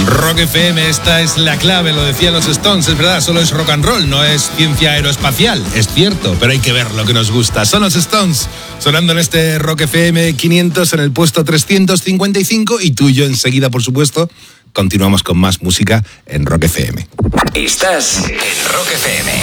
Rock FM, esta es la clave, lo decían los Stones, es verdad, solo es rock and roll, no es ciencia aeroespacial, es cierto, pero hay que ver lo que nos gusta. Son los Stones, sonando en este Rock FM 500 en el puesto 355 y tú y yo enseguida, por supuesto, continuamos con más música en Rock FM. Estás en Rock FM.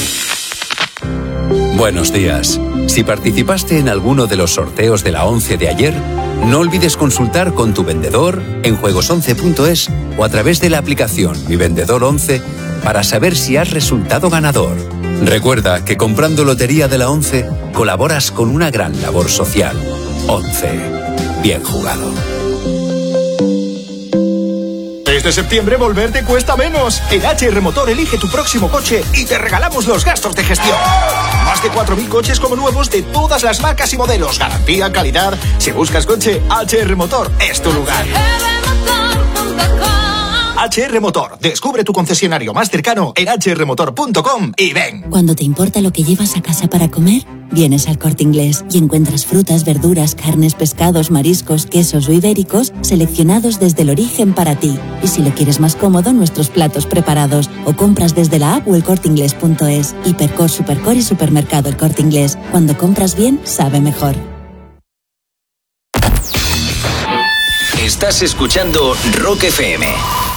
Buenos días. Si participaste en alguno de los sorteos de la 11 de ayer, no olvides consultar con tu vendedor en juegos11.es o a través de la aplicación Mi Vendedor 11 para saber si has resultado ganador. Recuerda que comprando Lotería de la 11 colaboras con una gran labor social. 11. Bien jugado. Este septiembre volver te cuesta menos. En HR Motor elige tu próximo coche y te regalamos los gastos de gestión. Más de 4.000 coches como nuevos de todas las marcas y modelos. Garantía, calidad. Si buscas coche, HR Motor es tu lugar. HR Motor. Descubre tu concesionario más cercano en hrmotor.com y ven. Cuando te importa lo que llevas a casa para comer, vienes al Corte Inglés y encuentras frutas, verduras, carnes, pescados, mariscos, quesos o ibéricos seleccionados desde el origen para ti. Y si lo quieres más cómodo, nuestros platos preparados o compras desde la app o elcorteinglés.es. Hipercor, Supercor y Supermercado El Corte Inglés. Cuando compras bien, sabe mejor. Estás escuchando Rock FM.